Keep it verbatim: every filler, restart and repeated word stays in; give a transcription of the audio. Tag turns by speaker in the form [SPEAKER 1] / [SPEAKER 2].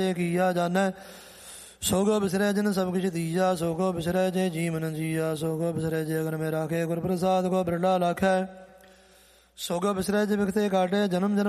[SPEAKER 1] ਕੀਆ ਜਾਨੈ। ਸੋ ਕੋ ਬਿਸਰੈ ਜਿਨ ਸਭ ਕਿਛ ਦੀਜਾ। ਸੋ ਕੋ ਬਿਸਰੈ ਜੇ ਜੀਵਨ ਜੀਆ। ਸੋ ਕੋ ਬਿਸਰੈ ਜੇ ਅਗਨ ਮੇ ਰਾਖੇ। ਗੁਰ ਪ੍ਰਸਾਦ ਕੋ ਬਿਰਲਾ ਲਾਖੈ। ਸੋ ਕੋ ਬਿਸਰੈ ਜੇ ਬਿਖਤੇ ਕਾਟੇ। ਜਨਮ ਜਨਮ